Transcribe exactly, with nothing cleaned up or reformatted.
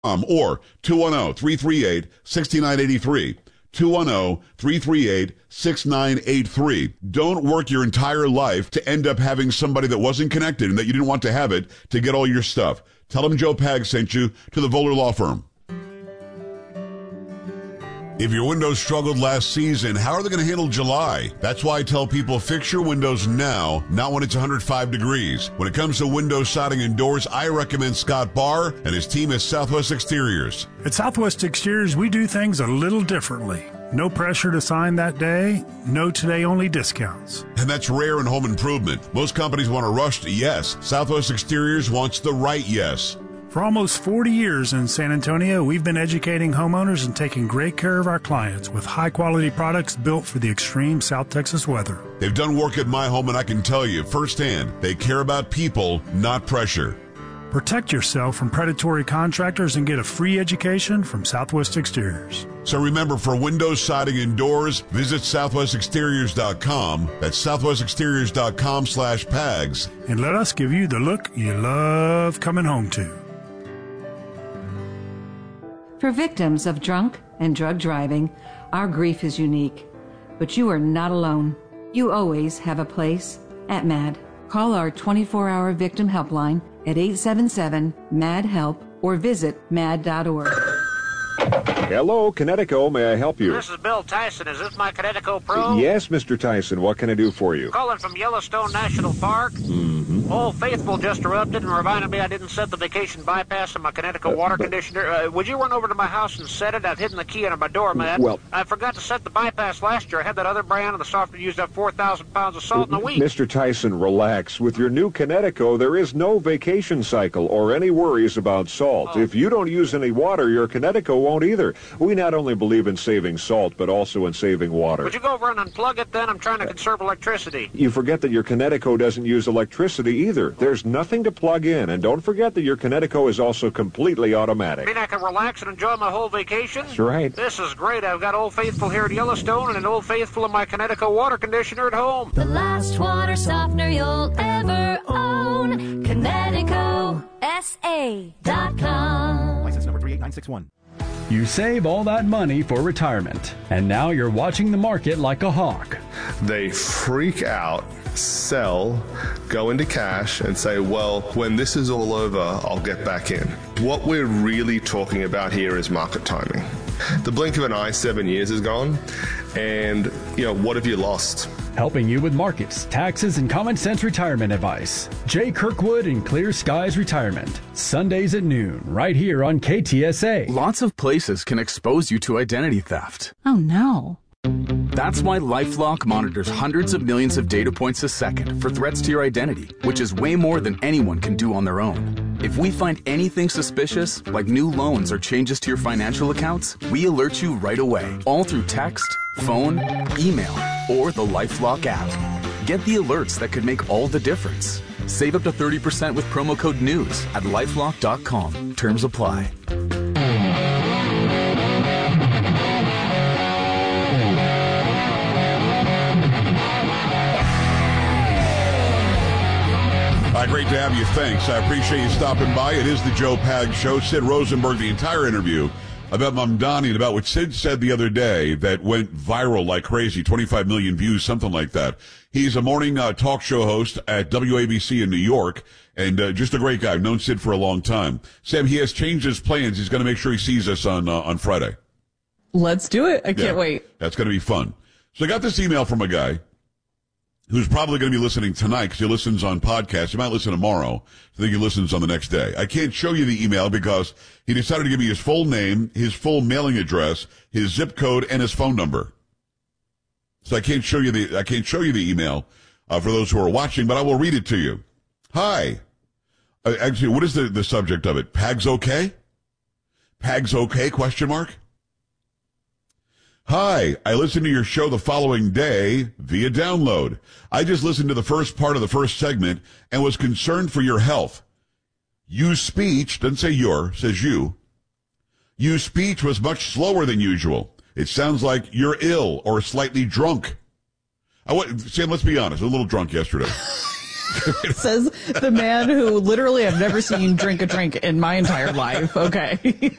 Um, or two one zero, three three eight, six nine eight three. two one zero, three three eight, six nine eight three. Don't work your entire life to end up having somebody that wasn't connected and that you didn't want to have it to get all your stuff. Tell them Joe Pag sent you to the Voller Law Firm. If your windows struggled last season, how are they going to handle July? That's why I tell people fix your windows now, not when it's one hundred five degrees. When it comes to windows, siding, and doors, I recommend Scott Barr and his team at Southwest Exteriors. At Southwest Exteriors, we do things a little differently. No pressure to sign that day, no today-only discounts. And that's rare in home improvement. Most companies want a rushed yes. Southwest Exteriors wants the right yes. For almost forty years in San Antonio, we've been educating homeowners and taking great care of our clients with high-quality products built for the extreme South Texas weather. They've done work at my home, and I can tell you firsthand, they care about people, not pressure. Protect yourself from predatory contractors and get a free education from Southwest Exteriors. So remember, for windows, siding, and doors, visit southwest exteriors dot com. That's southwest exteriors dot com slash PAGS. And let us give you the look you love coming home to. For victims of drunk and drug driving, our grief is unique. But you are not alone. You always have a place at MAD. Call our twenty-four hour victim helpline at eight seven seven, M A D, HELP or visit mad dot org. Hello, Connecticut. May I help you? This is Bill Tyson. Is this my Connecticut Pro? Yes, Mister Tyson. What can I do for you? Calling from Yellowstone National Park. Mm-hmm. Old Faithful just erupted and reminded me I didn't set the vacation bypass in my Connecticut Uh, water but- conditioner. Uh, would you run over to my house and set it? I've hidden the key under my doormat. Well- I forgot to set the bypass last year. I had that other brand, and the software used up four thousand pounds of salt in a week. Mister Tyson, relax. With your new Connecticut, there is no vacation cycle or any worries about salt. Oh. If you don't use any water, your Connecticut won't either. We not only believe in saving salt, but also in saving water. Would you go over and unplug it then? I'm trying to conserve electricity. You forget that your Connecticut doesn't use electricity either. There's nothing to plug in, and don't forget that your Connecticut is also completely automatic. I mean, I can relax and enjoy my whole vacation? That's right. This is great. I've got Old Faithful here at Yellowstone and an Old Faithful in my Connecticut water conditioner at home. The last water softener you'll ever own. Connecticut S A dot com. License number three eight nine six one. You save all that money for retirement, and now you're watching the market like a hawk. They freak out, sell, go into cash, and say, well, when this is all over, I'll get back in. What we're really talking about here is market timing. The blink of an eye, seven years is gone, and, you know, what have you lost? Helping you with markets, taxes, and common sense retirement advice. Jay Kirkwood and Clear Skies Retirement. Sundays at noon, right here on K T S A. Lots of places can expose you to identity theft. Oh, no. That's why LifeLock monitors hundreds of millions of data points a second for threats to your identity, which is way more than anyone can do on their own. If we find anything suspicious, like new loans or changes to your financial accounts, we alert you right away, all through text, phone, email, or the LifeLock app. Get the alerts that could make all the difference. Save up to thirty percent with promo code NEWS at lifelock dot com. Terms apply. Uh, great to have you. Thanks. I appreciate you stopping by. It is the Joe Pag Show. Sid Rosenberg, the entire interview about Mamdani and about what Sid said the other day that went viral like crazy, twenty-five million views, something like that. He's a morning uh, talk show host at W A B C in New York, and uh, just a great guy. I've known Sid for a long time. Sam, he has changed his plans. He's going to make sure he sees us on uh, on Friday. Let's do it. I can't Yeah, wait. That's going to be fun. So I got this email from a guy who's probably going to be listening tonight because he listens on podcasts. He might listen tomorrow. I think he listens on the next day. I can't show you the email because he decided to give me his full name, his full mailing address, his zip code, and his phone number. So I can't show you the I can't show you the email uh, for those who are watching, but I will read it to you. Hi. Uh, actually, what is the, the subject of it? Pag's okay? Pag's okay? Question mark. Hi, I listened to your show the following day via download. I just listened to the first part of the first segment and was concerned for your health. Use speech, doesn't say your, says you. Use speech was much slower than usual. It sounds like you're ill or slightly drunk. I want, Sam, let's be honest, I was a little drunk yesterday. Says the man who literally I've never seen drink a drink in my entire life. Okay.